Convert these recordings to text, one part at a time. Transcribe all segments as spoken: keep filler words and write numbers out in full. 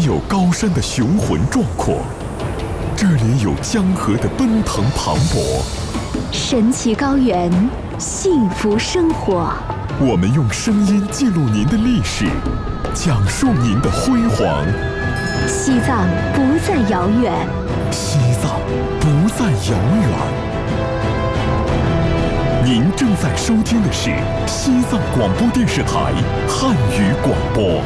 有高山的雄浑壮阔，这里有江河的奔腾磅礴。 神奇高原，幸福生活。 我们用声音记录您的历史，讲述您的辉煌。 西藏不再遥远， 西藏不再遥远。您正在收听的是西藏广播电视台汉语广播。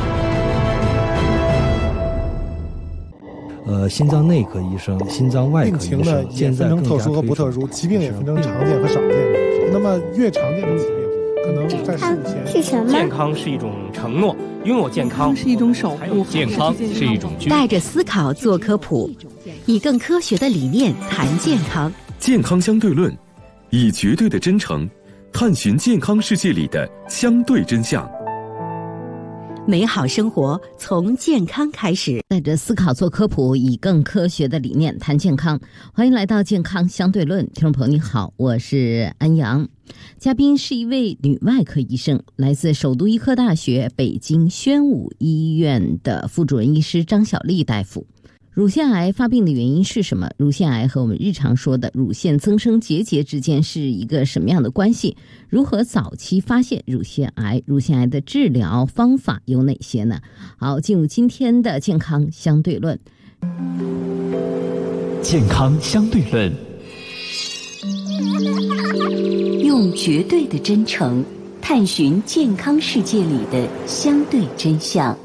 呃，心脏内科医生、心脏外科医生， 病情呢也分成特殊和不特殊，疾病也分成常见和少见。那么越常见的疾病，可能在事物前。 是什么？ 健康是一种承诺，拥有健康是一种守护， 健康是一种居。 带着思考做科普，以更科学的理念谈健康。 健康相对论，以绝对的真诚探寻健康世界里的相对真相。 美好生活从健康开始， 带着思考做科普，以更科学的理念谈健康。欢迎来到健康相对论，听众朋友你好，我是安阳。嘉宾是一位女外科医生，来自首都医科大学北京宣武医院的副主任医师张小丽大夫。乳腺癌发病的原因是什么？乳腺癌和我们日常说的乳腺增生结节之间是一个什么样的关系？如何早期发现乳腺癌？乳腺癌的治疗方法有哪些呢？好，进入今天的健康相对论。 健康相对论， 用绝对的真诚探寻健康世界里的相对真相。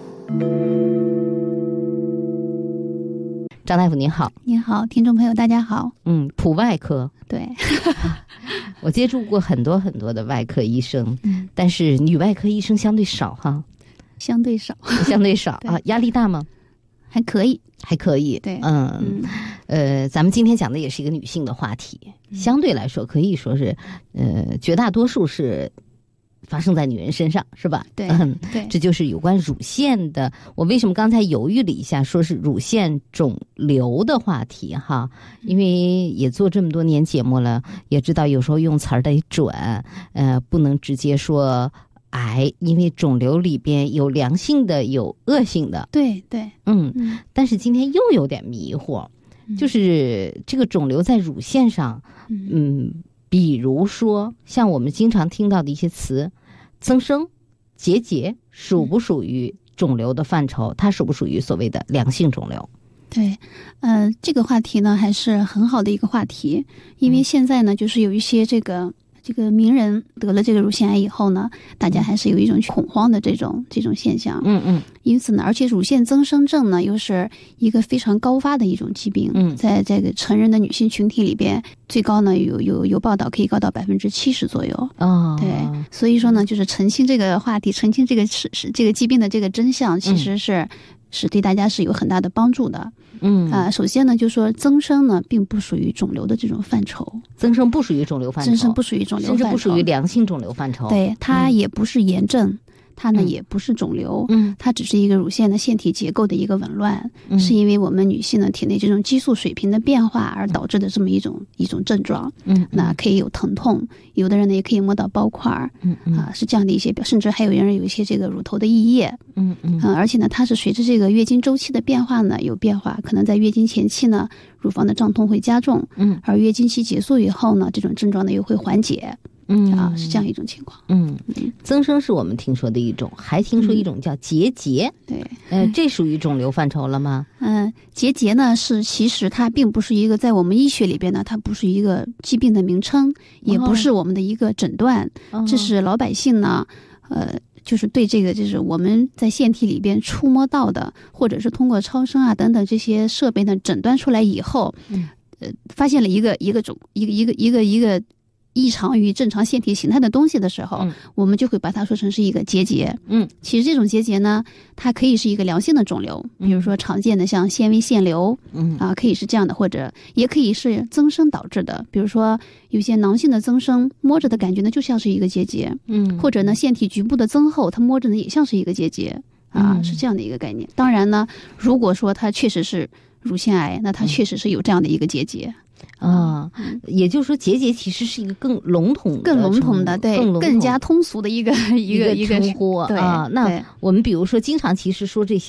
张大夫您好。 您好，听众朋友大家好。 嗯，普外科。 对。 我接触过很多很多的外科医生，嗯、但是女外科医生相对少哈。 相对少。 相对少啊，压力大吗？ 还可以， 还可以。 对， 嗯，嗯呃，咱们今天讲的也是一个女性的话题，嗯、相对来说可以说是，呃，绝大多数是发生在女人身上，是吧？ 对， 嗯， 对， 这就是有关乳腺的。我为什么刚才犹豫了一下，说是乳腺肿瘤的话题哈？因为也做这么多年节目了，也知道有时候用词儿得准，呃，不能直接说癌，因为肿瘤里边有良性的，有恶性的。 对对， 嗯，嗯但是今天又有点迷惑，嗯、就是这个肿瘤在乳腺上，嗯。嗯比如说像我们经常听到的一些词，增生、结节属不属于肿瘤的范畴？它属不属于所谓的良性肿瘤？ 对，呃，这个话题呢还是很好的一个话题，因为现在呢就是有一些这个这个名人得了这个乳腺癌以后呢，大家还是有一种恐慌的这种这种现象。 嗯嗯。 因此呢，而且乳腺增生症呢又是一个非常高发的一种疾病。 嗯， 在这个成人的女性群体里边，最高呢有有有报道可以高到百分之七十左右。 哦， 对，所以说呢，就是澄清这个话题，澄清这个是是这个疾病的这个真相，其实是、嗯、是对大家是有很大的帮助的。 嗯啊、呃，首先呢，就说增生呢，并不属于肿瘤的这种范畴， 增生不属于肿瘤范畴， 增生不属于肿瘤范畴， 甚至不属于良性肿瘤范畴。 对，它也不是炎症。嗯它呢、嗯、也不是肿瘤，嗯，它只是一个乳腺的腺体结构的一个紊乱，嗯、是因为我们女性呢体内这种激素水平的变化而导致的这么一种、嗯、一种症状，嗯，那可以有疼痛，有的人呢也可以摸到包块，嗯嗯啊，是这样的一些表，甚至还有人有一些这个乳头的溢液， 嗯嗯、 呃，而且呢它是随着这个月经周期的变化呢有变化，可能在月经前期呢乳房的胀痛会加重，嗯，而月经期结束以后呢这种症状呢又会缓解。嗯啊，是这样一种情况。 嗯，增生是我们听说的一种，还听说一种叫结节。 嗯、对， 呃，这属于肿瘤范畴了吗？ 嗯，结节呢是其实它并不是一个在我们医学里边呢，它不是一个疾病的名称，也不是我们的一个诊断，哦、这是老百姓呢，呃。就是对这个，就是我们在腺体里边触摸到的，或者是通过超声啊等等这些设备呢诊断出来以后，嗯、呃，发现了一个一个种一个一个一个一个异常于正常腺体形态的东西的时候，嗯、我们就会把它说成是一个结节。嗯，其实这种结节呢，它可以是一个良性的肿瘤，比如说常见的像纤维腺瘤，嗯啊，可以是这样的，或者也可以是增生导致的，比如说有些囊性的增生，摸着的感觉呢就像是一个结节，嗯，或者呢腺体局部的增厚，它摸着呢也像是一个结节，啊，嗯、是这样的一个概念。当然呢，如果说它确实是乳腺癌，那它确实是有这样的一个结节。 啊、嗯，也就是说结节其实是一个更笼统更笼统的，对，更, 更加通俗的一个一个一个称呼。对啊，那我们比如说经常其实说这些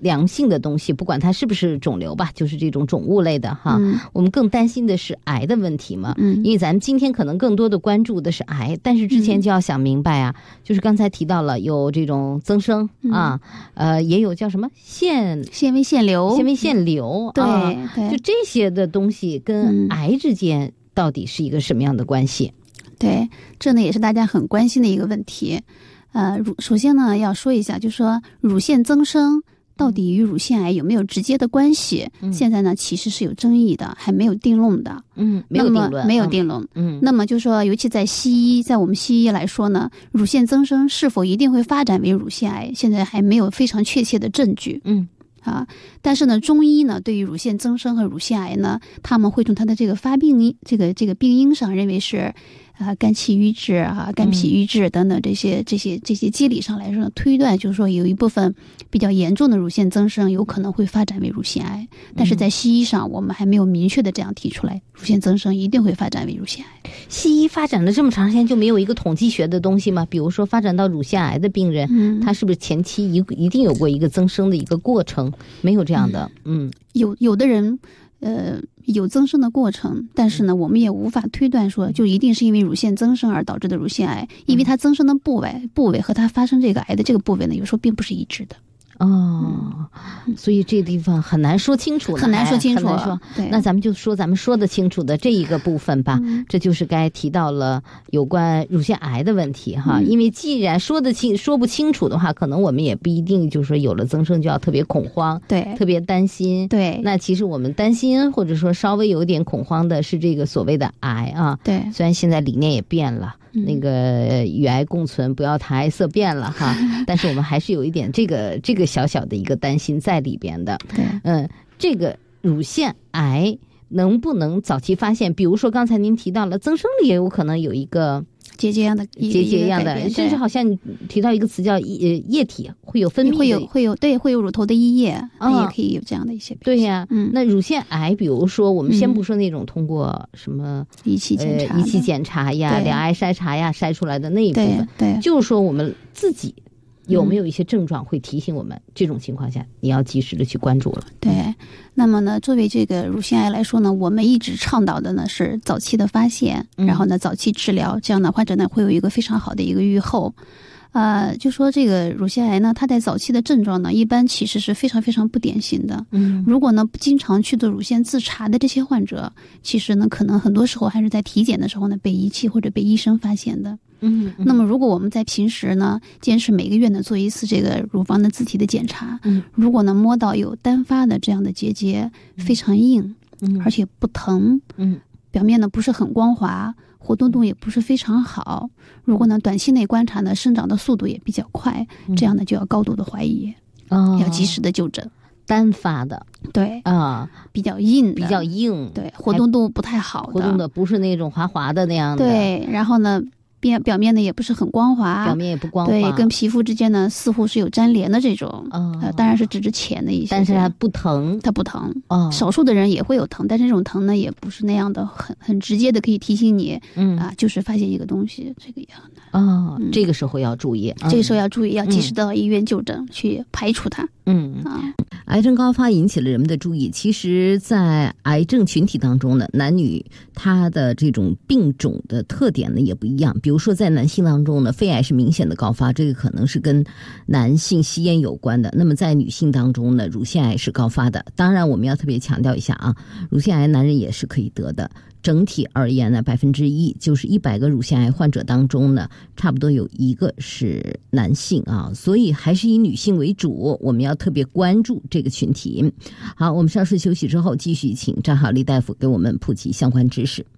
良性的东西，不管它是不是肿瘤吧，就是这种肿物类的哈、 嗯、 我们更担心的是癌的问题嘛。 嗯， 因为咱们今天可能更多的关注的是癌，但是之前就要想明白啊、嗯、就是刚才提到了有这种增生、嗯、啊呃也有叫什么腺纤维腺瘤， 纤维腺瘤、 嗯、对、 啊、 对， 就这些的东西跟癌之间到底是一个什么样的关系？ 嗯、对，这呢也是大家很关心的一个问题。呃，乳首先呢要说一下，就是说乳腺增生到底与乳腺癌有没有直接的关系？嗯、现在呢其实是有争议的，还没有定论的。 嗯，没有定论， 没有定论。 嗯， 那么就是说，尤其在西医，在我们西医来说呢，乳腺增生是否一定会发展为乳腺癌，现在还没有非常确切的证据。 嗯。 啊，但是呢，中医呢对于乳腺增生和乳腺癌呢，他们会从它的这个发病因、这个这个病因上认为是，啊，肝气郁滞啊、肝脾郁滞等等这些、嗯、这些这些机理上来说呢，推断就是说有一部分比较严重的乳腺增生有可能会发展为乳腺癌，但是在西医上我们还没有明确的这样提出来，乳腺增生一定会发展为乳腺癌。 西医发展了这么长时间，就没有一个统计学的东西吗？比如说发展到乳腺癌的病人，嗯、他是不是前期一一定有过一个增生的一个过程？没有这样的，嗯， 有有的人，呃，有增生的过程，但是呢，我们也无法推断说就一定是因为乳腺增生而导致的乳腺癌，因为它增生的部位部位和它发生这个癌的这个部位呢，有时候并不是一致的。 哦、嗯，所以这地方很难说清楚， 很难说清楚。 很难说，那咱们就说咱们说得清楚的这一个部分吧。嗯、这就是该提到了有关乳腺癌的问题哈。嗯、因为既然说得清说不清楚的话，可能我们也不一定就是说有了增生就要特别恐慌， 对， 特别担心。 对， 那其实我们担心或者说稍微有点恐慌的是这个所谓的癌啊。 对， 虽然现在理念也变了。那个与癌共存，不要谈癌色变了哈，但是我们还是有一点这个这个小小的一个担心在里边的。 对， 嗯，这个乳腺癌能不能早期发现？比如说刚才您提到了增生里也有可能有一个结节样的结节样的，甚至好像你提到一个词叫液液体会有分泌， 会有会有对会有乳头的溢液，啊、也可以有这样的一些对呀、啊。 嗯， 那乳腺癌，比如说我们先不说那种通过什么、 嗯、仪器检查、 呃、仪器检查呀、两癌筛查呀筛出来的那一部分， 对，对就是说我们自己有没有一些症状会提醒我们，嗯、这种情况下你要及时的去关注了。 对，那么呢，作为这个乳腺癌来说呢，我们一直倡导的呢是早期的发现， 嗯、 然后呢早期治疗，这样呢患者呢会有一个非常好的一个预后。呃，就说这个乳腺癌呢，它在早期的症状呢，一般其实是非常非常不典型的。 嗯， 如果呢经常去做乳腺自查的这些患者，其实呢可能很多时候还是在体检的时候呢被仪器或者被医生发现的。 嗯， 那么如果我们在平时呢，坚持每个月呢做一次这个乳房的自体的检查， 嗯， 如果呢摸到有单发的这样的结节，非常硬， 嗯， 而且不疼， 嗯， 表面呢不是很光滑，活动度也不是非常好，如果呢短期内观察呢生长的速度也比较快，这样呢就要高度的怀疑， 哦， 要及时的就诊。 单发的， 对啊， 比较硬的， 比较硬， 对，活动度不太好的， 活动的不是那种滑滑的那样的， 对，然后呢边表面呢也不是很光滑， 表面也不光滑， 对，跟皮肤之间呢似乎是有粘连的这种， 哦， 呃，当然是只是浅的一些， 但是它不疼， 它不疼， 哦， 少数的人也会有疼，但是这种疼呢也不是那样的很很直接的可以提醒你， 嗯啊，就是发现一个东西这个样的， 哦， 嗯、 这个时候要注意， 这个时候要注意，要及时到医院就诊，嗯、去排除它。 嗯啊， 癌症高发引起了人们的注意。其实，在癌症群体当中呢，男女它的这种病种的特点呢也不一样。比如说，在男性当中呢，肺癌是明显的高发，这个可能是跟男性吸烟有关的。那么在女性当中呢，乳腺癌是高发的。当然，我们要特别强调一下啊，乳腺癌男人也是可以得的。整体而言呢，百分之一就是一百个乳腺癌患者当中呢，差不多有一个是男性啊，所以还是以女性为主，我们要特别关注这个群体。好，我们稍事休息之后，继续请张好丽大夫给我们普及相关知识。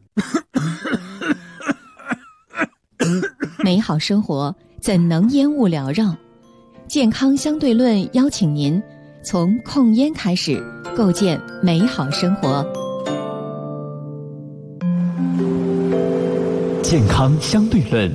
美好生活怎能烟雾缭绕？健康相对论邀请您从控烟开始，构建美好生活。 健康相对论，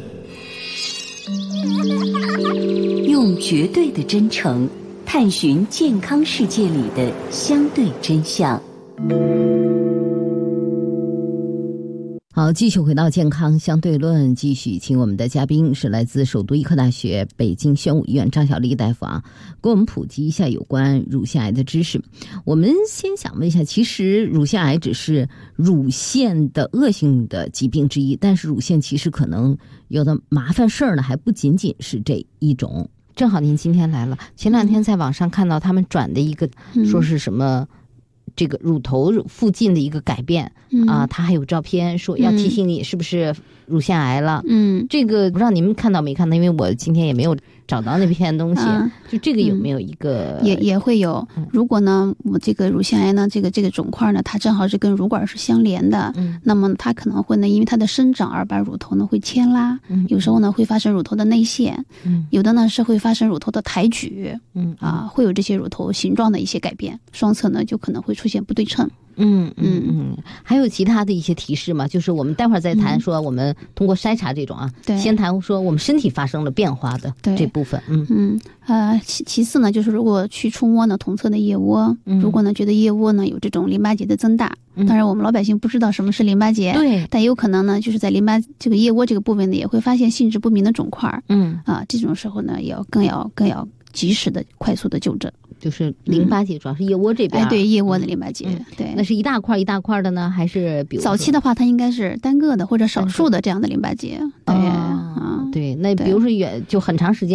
用绝对的真诚探寻健康世界里的相对真相。 好，继续回到健康相对论，继续请我们的嘉宾是来自首都医科大学北京宣武医院张小丽大夫啊，给我们普及一下有关乳腺癌的知识。我们先想问一下，其实乳腺癌只是乳腺的恶性的疾病之一，但是乳腺其实可能有的麻烦事儿呢，还不仅仅是这一种。正好您今天来了，前两天在网上看到他们转的一个，说是什么。这个乳头附近的一个改变、嗯、啊，他还有照片说要提醒你是不是乳腺癌了。 嗯， 这个不知道你们看到没看到，因为我今天也没有找到那篇东西。啊、就这个有没有一个、 嗯、也也会有？如果呢，我这个乳腺癌呢，这个这个肿块呢，它正好是跟乳管是相连的，嗯，那么它可能会呢，因为它的生长而把乳头呢会牵拉，嗯，有时候呢会发生乳头的内陷，嗯，有的呢是会发生乳头的抬举，嗯啊，会有这些乳头形状的一些改变，双侧呢就可能会出现不对称。 嗯嗯嗯，还有其他的一些提示吗？就是我们待会儿再谈说我们通过筛查这种啊，对、嗯，先谈说我们身体发生了变化的这部分。嗯嗯呃，其其次呢，就是如果去触摸呢同侧的腋窝，嗯、如果呢觉得腋窝呢有这种淋巴结的增大，嗯、当然我们老百姓不知道什么是淋巴结，对，但有可能呢就是在淋巴这个腋窝这个部分呢也会发现性质不明的肿块，嗯啊，这种时候呢也要更要更要及时的快速的纠正。 就是淋巴结主要是腋窝这边、 嗯，哎，对，腋窝的淋巴结，嗯、对， 那是一大块一大块的呢，还是比如早期的话，它应该是单个的或者少数的这样的淋巴结，对，啊、 哦，对，那比如说远就很长时间。